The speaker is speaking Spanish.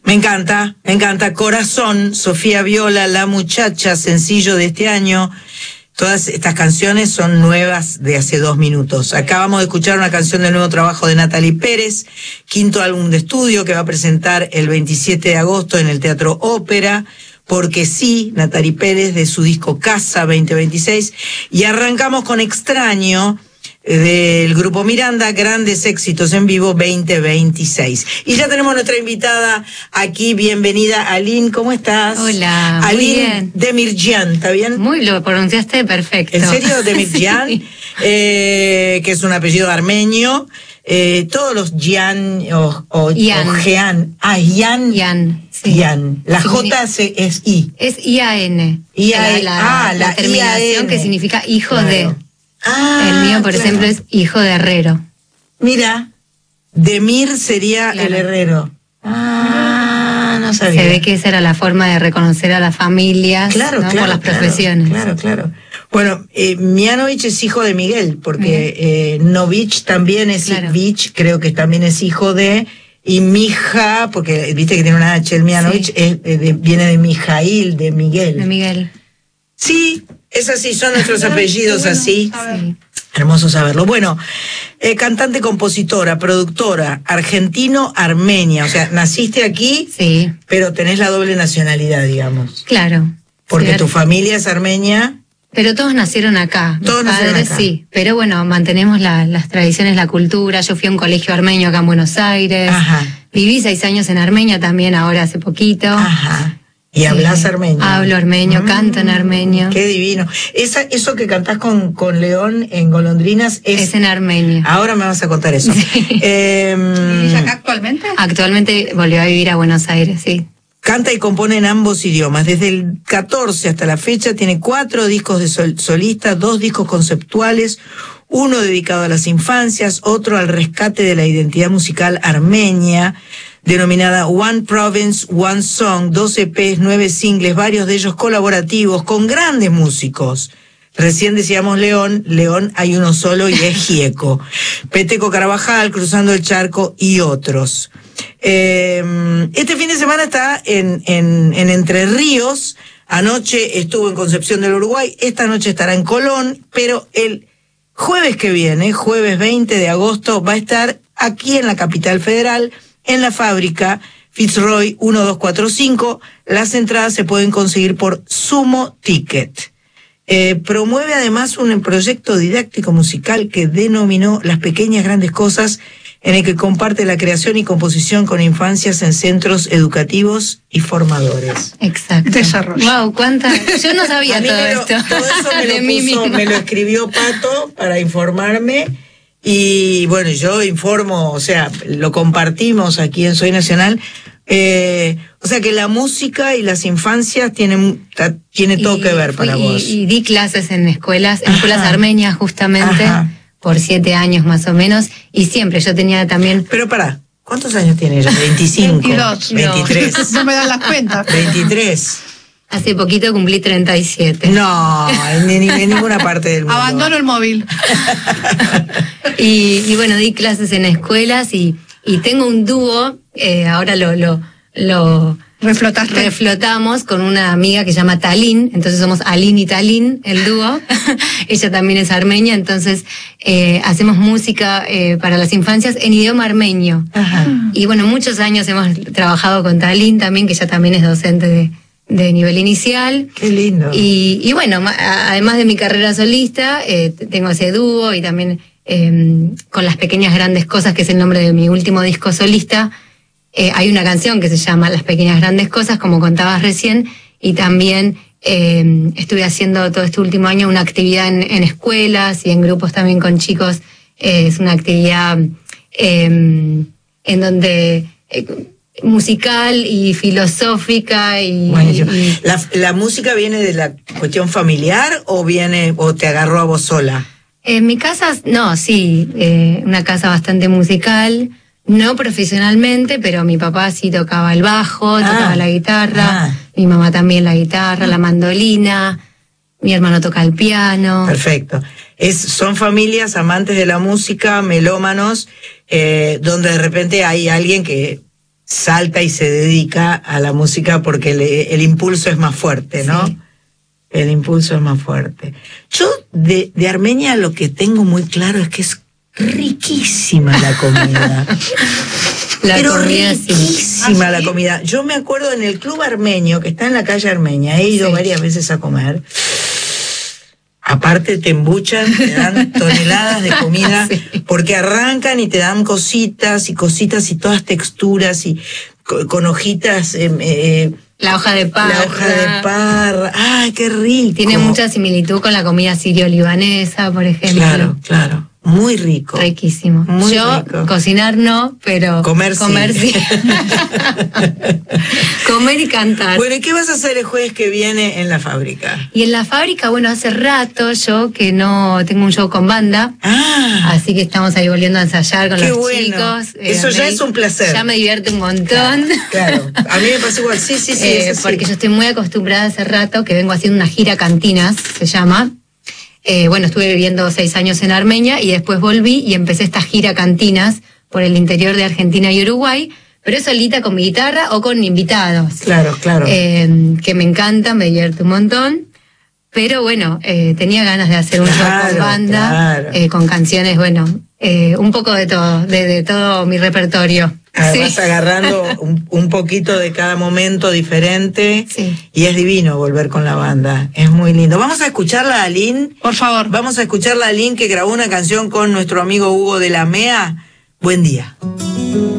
Me encanta. Corazón, Sofía Viola, La Muchacha, sencillo de este año. Todas estas canciones son nuevas de hace 2 minutos. Acabamos de escuchar una canción del nuevo trabajo de Natalie Pérez, 5º álbum de estudio que va a presentar el 27 de agosto en el Teatro Ópera. Porque sí, Natalie Pérez, de su disco Casa 2026. Y arrancamos con Extraño, del grupo Miranda, grandes éxitos en vivo 2026. Y ya tenemos nuestra invitada aquí, bienvenida Aline, ¿cómo estás? Hola, Aline muy bien. Demirjian, ¿está bien? Lo pronunciaste perfecto. ¿En serio? Demirjian, sí. Que es un apellido armenio. Todos los Gian o Jean. Ah, Yan. Sí. Yan. La J es I. Es I-A-N. La terminación I-A-N. Que significa hijo de. El mío, por ejemplo, es hijo de herrero. Mira, Demir sería el herrero. No sabía. Se ve que esa era la forma de reconocer a las familias, claro, ¿no? Por las profesiones. Claro. Bueno, Mianovich es hijo de Miguel, porque Novich también es Vich, creo que también es hijo de, y Mija, porque viste que tiene una H, el Mianovich viene de Mijail, de Miguel. De Miguel. Sí, es así, son nuestros apellidos así. Sí. Hermoso saberlo. Bueno, cantante, compositora, productora, argentino-armenia. O sea, naciste aquí, sí, pero tenés la doble nacionalidad, digamos. Claro. Porque tu familia es armenia. Pero todos nacieron acá. Todos nacieron acá. Sí, pero bueno, mantenemos las tradiciones, la cultura. Yo fui a un colegio armenio acá en Buenos Aires. Ajá. Viví 6 años en Armenia también, ahora hace poquito. Ajá. ¿Y hablas armenio? Hablo armenio, canto en armenio. Qué divino. Eso que cantás con León en Golondrinas es en armenio. Ahora me vas a contar eso. Sí. ¿Vivís acá actualmente? Actualmente volvió a vivir a Buenos Aires, sí. Canta y compone en ambos idiomas. Desde el 14 hasta la fecha tiene 4 discos de solista, 2 discos conceptuales, uno dedicado a las infancias, otro al rescate de la identidad musical armenia, denominada One Province, One Song, 2 EPs, 9 singles, varios de ellos colaborativos, con grandes músicos. Recién decíamos León hay uno solo y es Gieco. Peteco Carabajal, Cruzando el Charco y otros. Este fin de semana está en Entre Ríos, anoche estuvo en Concepción del Uruguay, esta noche estará en Colón, pero el jueves que viene, jueves 20 de agosto, va a estar aquí en la capital federal, en la Fábrica, Fitzroy 1245. Las entradas se pueden conseguir por Sumo Ticket. Promueve además un proyecto didáctico musical que denominó Las Pequeñas Grandes Cosas, en el que comparte la creación y composición con infancias en centros educativos y formadores. Exacto. Desarrollo. Wow, yo no sabía todo esto. Todo eso me lo escribió Pato para informarme. Y bueno, yo informo, o sea, lo compartimos aquí en Soy Nacional. O sea que la música y las infancias tiene todo que ver para vos. Y di clases en escuelas armenias justamente. Ajá. Por 7 años más o menos, y siempre yo tenía también... Pero pará, ¿cuántos años tiene ella? 25. 22. 23. No me dan las cuentas. 23. Hace poquito cumplí 37. No, en ninguna parte del mundo. Abandono el móvil. y bueno, di clases en escuelas y tengo un dúo, ahora lo reflotamos con una amiga que se llama Talín, entonces somos Aline y Talín, el dúo. Ella también es armenia, entonces hacemos música para las infancias en idioma armenio. Ajá. Y bueno, muchos años hemos trabajado con Talín también, que ella también es docente de nivel inicial. Qué lindo. Y bueno, además de mi carrera solista, tengo ese dúo y también con Las Pequeñas Grandes Cosas, que es el nombre de mi último disco solista. Hay una canción que se llama Las Pequeñas Grandes Cosas, como contabas recién, y también estuve haciendo todo este último año una actividad en escuelas y en grupos también con chicos. Es una actividad en donde musical y filosófica y ¿La música viene de la cuestión familiar o te agarró a vos sola? En mi casa, no, sí, una casa bastante musical. No profesionalmente, pero mi papá sí tocaba el bajo, tocaba la guitarra, mi mamá también la guitarra, la mandolina, mi hermano toca el piano. Perfecto. Son familias amantes de la música, melómanos, donde de repente hay alguien que salta y se dedica a la música porque el impulso es más fuerte, ¿no? Sí. El impulso es más fuerte. Yo de Armenia lo que tengo muy claro es que es riquísima la comida. Pero comida, riquísima la comida. Yo me acuerdo en el club armenio, que está en la calle Armenia, he ido varias veces a comer. Aparte te embuchan, te dan toneladas de comida, porque arrancan y te dan cositas y todas texturas y con hojitas. La hoja de parra. La hoja de parra. ¡Ay, qué rico! Tiene mucha similitud con la comida sirio-libanesa, por ejemplo. Claro, claro. Muy rico. Riquísimo. Yo rico. Cocinar no, pero comer sí. Comer y cantar. Bueno, ¿y qué vas a hacer el jueves que viene en la fábrica? Y en la fábrica, bueno, hace rato yo que no tengo un show con banda. Así que estamos ahí volviendo a ensayar con los chicos. Eso ya es un placer. Ya me divierte un montón. Claro. A mí me pasa igual. Sí. Porque yo estoy muy acostumbrada hace rato que vengo haciendo una gira cantinas, se llama. Bueno, estuve viviendo 6 años en Armenia y después volví y empecé esta gira cantinas por el interior de Argentina y Uruguay, pero solita con mi guitarra o con invitados. Claro. Que me encanta, me divierte un montón. Pero bueno, tenía ganas de hacer un show con banda, con canciones, bueno, un poco de todo, de todo mi repertorio. Vas agarrando un poquito de cada momento diferente. Sí. Y es divino volver con la banda. Es muy lindo. Vamos a escucharla a Aline. Por favor. Vamos a escucharla a Aline, que grabó una canción con nuestro amigo Hugo de la MEA. Buen día.